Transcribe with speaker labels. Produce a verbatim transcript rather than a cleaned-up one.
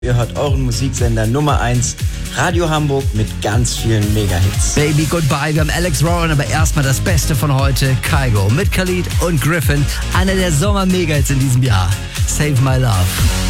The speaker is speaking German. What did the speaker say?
Speaker 1: Ihr hört euren Musiksender Nummer eins, Radio Hamburg mit ganz vielen Mega-Hits.
Speaker 2: Baby Goodbye, wir haben Alex Warren, aber erstmal das Beste von heute, Kygo mit Khalid und Griffin, einer der Sommer-Mega-Hits in diesem Jahr. Save My Love.